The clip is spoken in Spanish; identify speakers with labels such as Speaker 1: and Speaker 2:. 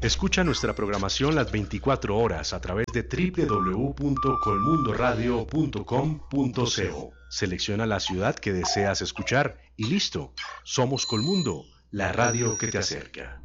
Speaker 1: Escucha nuestra programación las 24 horas a través de www.colmundoradio.com.co. Selecciona la ciudad que deseas escuchar y listo. Somos Colmundo, la radio que te acerca.